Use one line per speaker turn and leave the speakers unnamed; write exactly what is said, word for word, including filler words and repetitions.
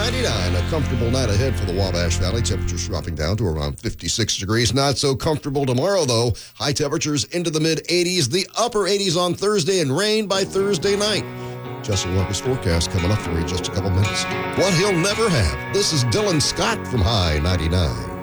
ninety-nine. A comfortable night ahead for the Wabash Valley. Temperatures dropping down to around fifty-six degrees. Not so comfortable tomorrow, though. High temperatures into the mid-eighties, the upper eighties on Thursday, and rain by Thursday night. Justin Walker's forecast coming up for you in just a couple minutes. What he'll never have. This is Dylan Scott from High ninety-nine.